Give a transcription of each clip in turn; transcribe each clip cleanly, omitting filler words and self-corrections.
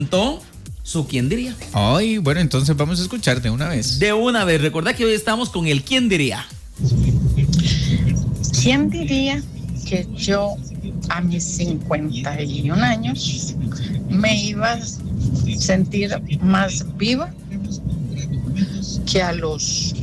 Su quién diría. Ay, bueno, entonces vamos a escuchar de una vez. De una vez. Recuerda que hoy estamos con el quién diría. ¿Quién diría que yo a mis 51 años me iba a sentir más viva que a los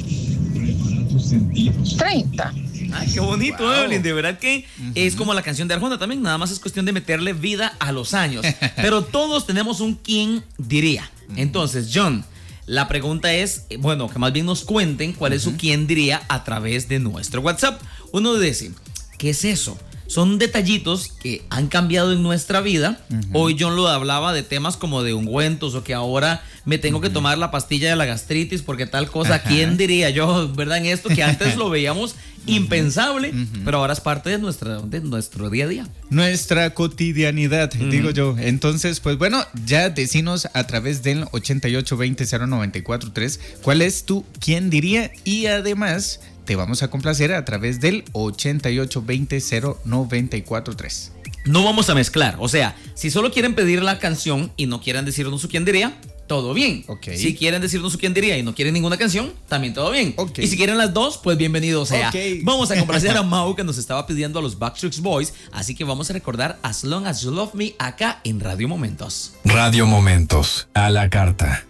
30? Ay, qué bonito, wow. Evelyn, de verdad que es como la canción de Arjona también, nada más es cuestión de meterle vida a los años. Pero todos tenemos un quién diría. Entonces, John, la pregunta es, bueno, que más bien nos cuenten cuál es su quién diría a través de nuestro WhatsApp. Uno dice, ¿qué es eso? Son detallitos que han cambiado en nuestra vida. Hoy John lo hablaba de temas como de ungüentos o que ahora me tengo que tomar la pastilla de la gastritis porque tal cosa. ¿Quién diría yo, verdad, en esto que antes lo veíamos impensable, pero ahora es parte de nuestro día a día? Nuestra cotidianidad, digo yo. Entonces, pues bueno, ya decinos a través del 88200943 cuál es tu quién diría y además te vamos a complacer a través del 88200943. No vamos a mezclar, o sea, si solo quieren pedir la canción y no quieren decirnos su quién diría, todo bien. Okay. Si quieren decirnos su quién diría y no quieren ninguna canción, también todo bien. Okay. Y si quieren las dos, pues bienvenido sea. Okay. Vamos a complacer a Mau, que nos estaba pidiendo a los Backstreet Boys, así que vamos a recordar As Long As You Love Me acá en Radio Momentos. Radio Momentos, a la carta.